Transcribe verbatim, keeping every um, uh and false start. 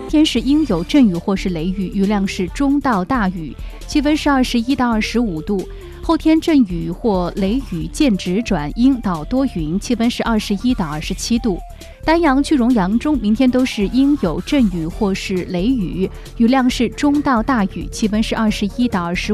天是阴有阵雨或是雷雨，雨量是中到大雨，气温是二十一到二十五度。后天阵雨或雷雨见直转阴到多云，气温是二十一到二十七度。丹阳、句容、扬中明天都是阴有阵雨或是雷雨，雨量是中到大雨，气温是二十一到二十